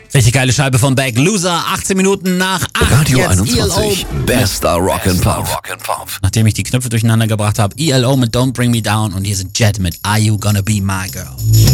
Richtig geile Scheibe von Beck. Loser, 18 Minuten nach 8. Radio Jetzt 21, ELO. bester Rock and Pop. Nachdem ich die Knöpfe durcheinander gebracht habe, ELO mit Don't Bring Me Down und hier sind Jet mit Are You Gonna Be My Girl.